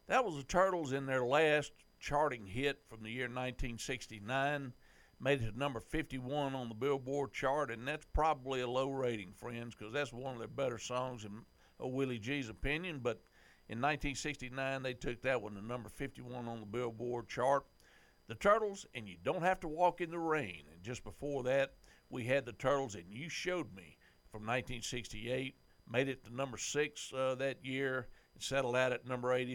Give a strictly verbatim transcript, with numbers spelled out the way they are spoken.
That was the Turtles in their last charting hit from the year nineteen sixty-nine. Made it to number fifty-one on the Billboard chart, and that's probably a low rating, friends, because that's one of their better songs in uh, Willie G's opinion. But in nineteen sixty-nine, they took that one to number fifty-one on the Billboard chart. The Turtles, and You Don't Have to Walk in the Rain. And just before that, we had the Turtles, and You Showed Me from nineteen sixty-eight. Made it to number six uh, that year and settled out at number eighty.